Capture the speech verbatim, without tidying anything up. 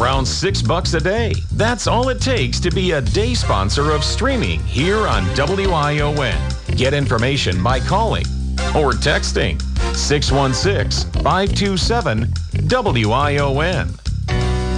around six bucks a day. That's all it takes to be a day sponsor of streaming here on W I O N. Get information by calling or texting six one six, five two seven, W I O N.